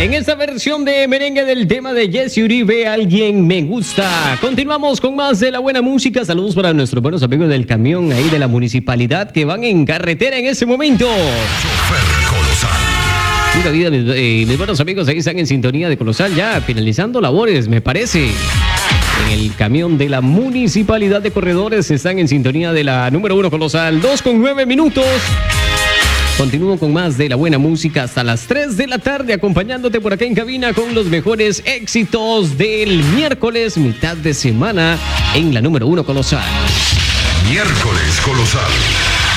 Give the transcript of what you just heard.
En esta versión de merengue del tema de Jesse Uribe, Alguien me gusta. Continuamos con más de la buena música. Saludos para nuestros buenos amigos del camión ahí de la municipalidad que van en carretera en ese momento. Chofer Colosal. Pura vida, mis buenos amigos ahí están en sintonía de Colosal, ya finalizando labores, me parece. En el camión de la Municipalidad de Corredores están en sintonía de la número 1 Colosal, 2:09. Continúo con más de la buena música hasta las 3 de la tarde, acompañándote por acá en cabina con los mejores éxitos del miércoles, mitad de semana, en la número 1 Colosal. Miércoles Colosal.